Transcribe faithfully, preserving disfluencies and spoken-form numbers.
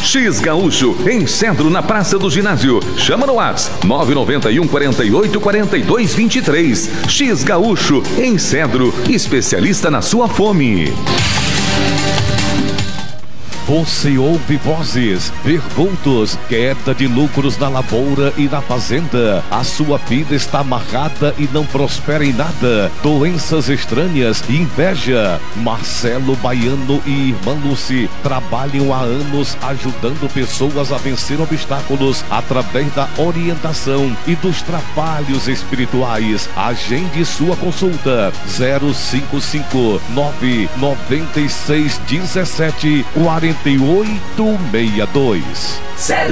X Gaúcho, em Cedro, na Praça do Ginásio. Chama no WhatsApp nove nove um, quatro oito, quatro dois, dois três. X Gaúcho, em Cedro, especialista na sua fome. Você ouve vozes, vê vultos, queda de lucros na lavoura e na fazenda. A sua vida está amarrada e não prospera em nada. Doenças estranhas e inveja. Marcelo Baiano e irmã Lucy trabalham há anos ajudando pessoas a vencer obstáculos através da orientação e dos trabalhos espirituais. Agende sua consulta zero cinco cinco nove nove seis um sete quatro oito seis dois.